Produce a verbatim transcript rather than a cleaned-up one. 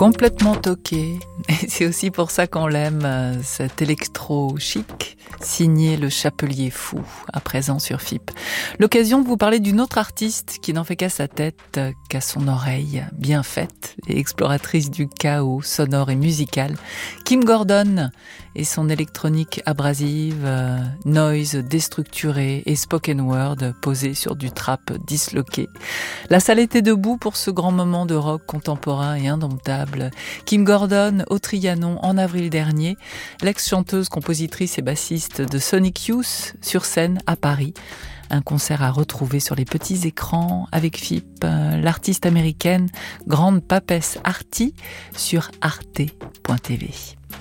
Complètement toqué. Et c'est aussi pour ça qu'on l'aime, cet électro chic, signé Le Chapelier Fou, à présent sur F I P. L'occasion de vous parler d'une autre artiste qui n'en fait qu'à sa tête, qu'à son oreille, bien faite et exploratrice du chaos sonore et musical. Kim Gordon et son électronique abrasive, euh, noise déstructuré et spoken word posé sur du trap disloqué. La salle était debout pour ce grand moment de rock contemporain et indomptable. Kim Gordon au Trianon en avril dernier, l'ex-chanteuse, compositrice et bassiste de Sonic Youth sur scène à Paris. Un concert à retrouver sur les petits écrans avec F I P, l'artiste américaine Grande Papesse Arty sur arte point t v.